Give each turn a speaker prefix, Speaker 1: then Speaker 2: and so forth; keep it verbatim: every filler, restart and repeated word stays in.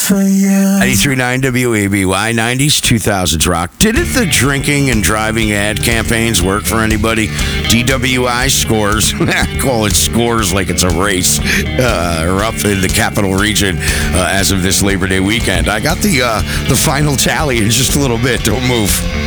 Speaker 1: for you.
Speaker 2: ninety-three point nine W A B Y, nineties, two thousands rock. Didn't the drinking and driving ad campaigns work for anybody? D W I scores, I call it scores like it's a race, uh, are up in the capital region uh, as of this Labor Day weekend. I got the uh, the final tally in just a little bit. Don't move.